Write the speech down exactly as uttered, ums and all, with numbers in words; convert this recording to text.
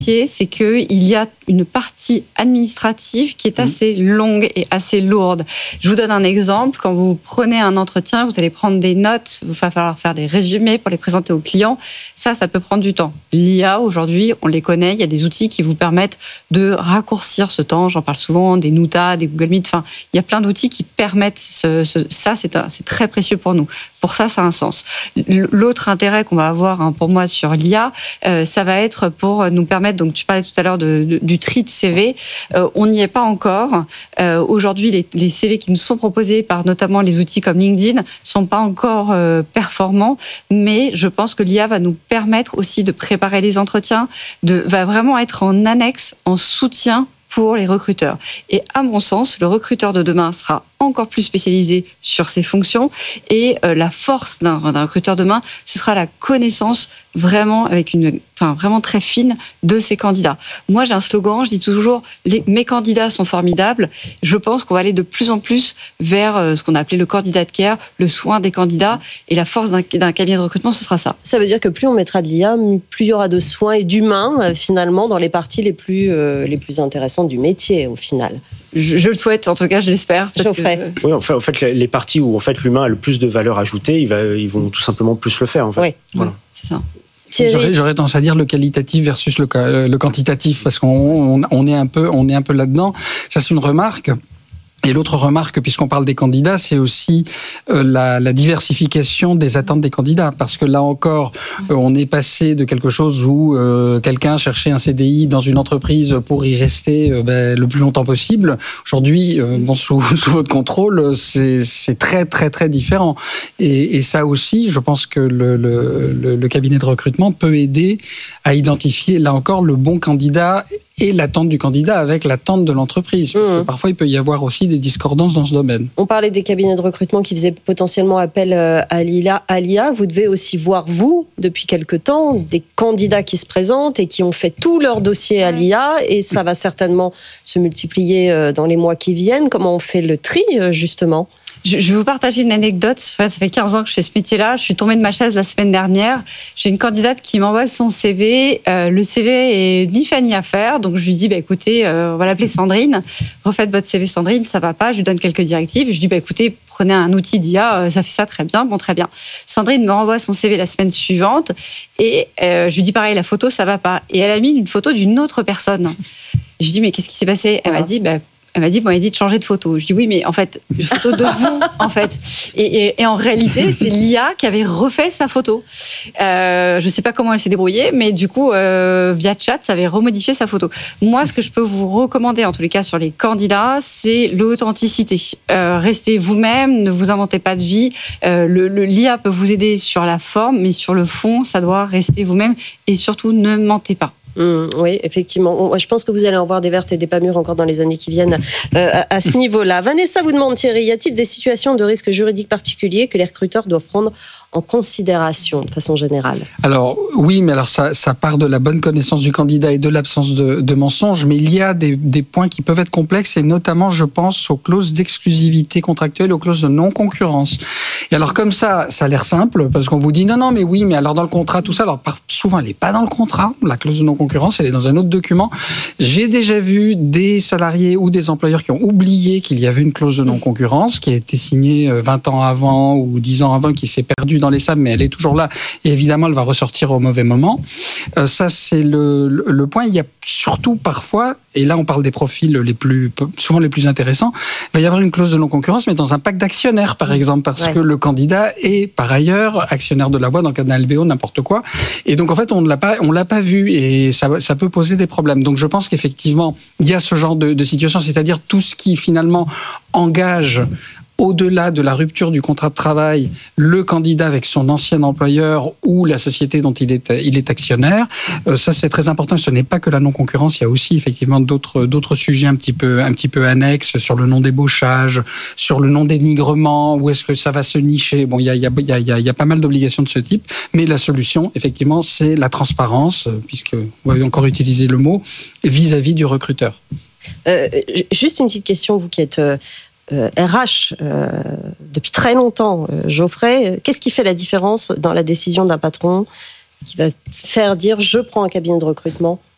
c'est qu'il y a une partie administrative qui est assez longue et assez lourde. Je vous donne un exemple. Quand vous prenez un entretien, vous allez prendre des notes, il va falloir faire des résumés pour les présenter aux clients. Ça, ça peut prendre du temps. L'I A, aujourd'hui, on les connaît. Il y a des outils qui vous permettent de raccourcir ce temps. J'en parle souvent, des Nuta, des Google Meet. Enfin, il y a plein d'outils qui permettent ce, ce, ça. C'est, un, c'est très précieux pour nous. Pour ça, ça a un sens. L'autre intérêt qu'on va avoir, hein, pour moi, sur l'I A, euh, ça va être pour nous permettre, donc tu parlais tout à l'heure de, de, du tri de C V, euh, on n'y est pas encore. Euh, aujourd'hui, les, les C V qui nous sont proposés par notamment les outils comme LinkedIn sont pas encore euh, performants, mais je pense que l'I A va nous permettre aussi de préparer les entretiens, de, va vraiment être en annexe, en soutien pour les recruteurs. Et à mon sens, le recruteur de demain sera encore plus spécialisé sur ses fonctions et euh, la force d'un, d'un recruteur de demain, ce sera la connaissance vraiment avec une, enfin vraiment très fine de ses candidats. Moi, j'ai un slogan, je dis toujours les, mes candidats sont formidables. Je pense qu'on va aller de plus en plus vers euh, ce qu'on a appelé le candidat care, le soin des candidats, et la force d'un, d'un cabinet de recrutement, ce sera ça. Ça veut dire que plus on mettra de l'I A, plus il y aura de soins et d'humains euh, finalement dans les parties les plus euh, les plus intéressantes du métier au final. Je, je le souhaite, en tout cas, je l'espère. Geoffrey. Que... Oui, en fait, en fait, les parties où en fait l'humain a le plus de valeur ajoutée, ils, va, ils vont tout simplement plus le faire. En fait. Oui, voilà. Oui, c'est ça. J'aurais, j'aurais tendance à dire le qualitatif versus le, le quantitatif, parce qu'on on, on est un peu, on est un peu là-dedans. Ça, c'est une remarque. Et l'autre remarque, puisqu'on parle des candidats, c'est aussi euh, la, la diversification des attentes des candidats. Parce que là encore, euh, on est passé de quelque chose où euh, quelqu'un cherchait un C D I dans une entreprise pour y rester euh, ben, le plus longtemps possible. Aujourd'hui, euh, bon, sous, sous votre contrôle, c'est, c'est très très très différent. Et, et ça aussi, je pense que le, le, le, le cabinet de recrutement peut aider à identifier, là encore, le bon candidat et l'attente du candidat avec l'attente de l'entreprise. Parce que parfois, il peut y avoir aussi des discordances dans ce domaine. On parlait des cabinets de recrutement qui faisaient potentiellement appel à l'I A. Vous devez aussi voir, vous, depuis quelque temps, des candidats qui se présentent et qui ont fait tout leur dossier à l'I A, et ça va certainement se multiplier dans les mois qui viennent. Comment on fait le tri, justement ? Je vais vous partager une anecdote. Ça fait quinze ans que je fais ce métier-là. Je suis tombée de ma chaise la semaine dernière. J'ai une candidate qui m'envoie son C V. Euh, le C V est ni fait ni à faire. Donc, je lui dis, bah, écoutez, euh, on va l'appeler Sandrine. Refaites votre C V, Sandrine. Ça va pas. Je lui donne quelques directives. Je lui dis, bah, écoutez, prenez un outil d'I A. Euh, ça fait ça très bien. Bon, très bien. Sandrine me renvoie son C V la semaine suivante. Et euh, je lui dis, pareil, la photo, ça va pas. Et elle a mis une photo d'une autre personne. Je lui dis, mais qu'est-ce qui s'est passé? Elle m'a dit, bah, Elle m'a dit, bon, elle dit de changer de photo. Je dis oui, mais en fait, une photo de vous, en fait. Et, et, et en réalité, c'est l'I A qui avait refait sa photo. Euh, je sais pas comment elle s'est débrouillée, mais du coup, euh, via chat, ça avait remodifié sa photo. Moi, ce que je peux vous recommander, en tous les cas, sur les candidats, c'est l'authenticité. Euh, restez vous-même, ne vous inventez pas de vie. Euh, le, le, l'I A peut vous aider sur la forme, mais sur le fond, ça doit rester vous-même. Et surtout, ne mentez pas. Mmh, oui, effectivement. Je pense que vous allez en voir des vertes et des pas mûres encore dans les années qui viennent euh, à, à ce niveau-là. Vanessa vous demande, Thierry, y a-t-il des situations de risque juridique particulier que les recruteurs doivent prendre en considération de façon générale? Alors oui, mais alors ça, ça part de la bonne connaissance du candidat et de l'absence de, de mensonges, mais il y a des, des points qui peuvent être complexes, et notamment, je pense, aux clauses d'exclusivité contractuelle, aux clauses de non-concurrence. Et alors comme ça, ça a l'air simple, parce qu'on vous dit non, non, mais oui, mais alors dans le contrat, tout ça, alors souvent elle n'est pas dans le contrat, la clause de non-concurrence, elle est dans un autre document. J'ai déjà vu des salariés ou des employeurs qui ont oublié qu'il y avait une clause de non-concurrence qui a été signée vingt ans avant ou dix ans avant, qui s'est perdue dans les sables, mais elle est toujours là, et évidemment elle va ressortir au mauvais moment. Euh, ça, c'est le, le, le point. Il y a surtout parfois, et là on parle des profils les plus, souvent les plus intéressants, il va y avoir une clause de non-concurrence, mais dans un pacte d'actionnaires par exemple, parce ouais. que le candidat est par ailleurs actionnaire de la boîte, dans le cas d'un L B O, n'importe quoi, et donc en fait on ne l'a pas, on l'a pas vu, et ça, ça peut poser des problèmes. Donc je pense qu'effectivement il y a ce genre de, de situation, c'est-à-dire tout ce qui finalement engage, au-delà de la rupture du contrat de travail, le candidat avec son ancien employeur ou la société dont il est, il est actionnaire. Euh, ça, c'est très important. Ce n'est pas que la non-concurrence. Il y a aussi effectivement d'autres, d'autres sujets un petit peu, un petit peu annexes sur le non-débauchage, sur le non-dénigrement, où est-ce que ça va se nicher. Bon, il y a, il y a, il y a, il y a pas mal d'obligations de ce type. Mais la solution, effectivement, c'est la transparence, puisque vous avez encore utilisé le mot, vis-à-vis du recruteur. Euh, juste une petite question, vous qui êtes... Euh... Euh, R H euh, depuis très longtemps, euh, Geoffrey, qu'est-ce qui fait la différence dans la décision d'un patron qui va faire dire je prends un cabinet de recrutement